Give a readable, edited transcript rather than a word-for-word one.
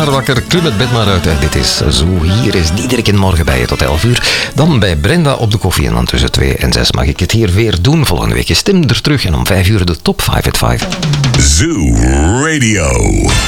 maar wakker, klim het bed maar uit. Dit is Zo. Hier is Diederik in morgen bij je tot 11 uur. Dan bij Brenda op de koffie en dan tussen 2 en 6 mag ik het hier weer doen. Volgende week is Tim er terug en om 5 uur de top 5 at 5. Zoo Radio.